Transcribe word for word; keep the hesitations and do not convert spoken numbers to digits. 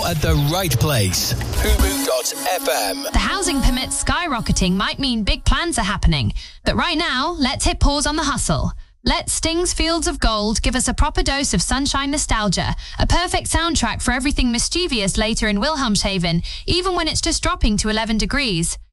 you're at the right place. Fubu dot F M. The housing permits skyrocketing might mean big plans are happening. But right now, let's hit pause on the hustle. Let Sting's Fields of Gold give us a proper dose of sunshine nostalgia, a perfect soundtrack for everything mischievous later in Wilhelmshaven, even when it's just dropping to eleven degrees.